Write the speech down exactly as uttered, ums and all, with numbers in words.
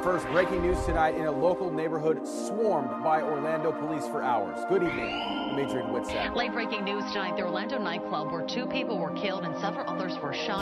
First, breaking news tonight in a local neighborhood swarmed by Orlando police for hours. Good evening, Adrian Whitsett. Late breaking news tonight, the Orlando nightclub where two people were killed and several others were shot.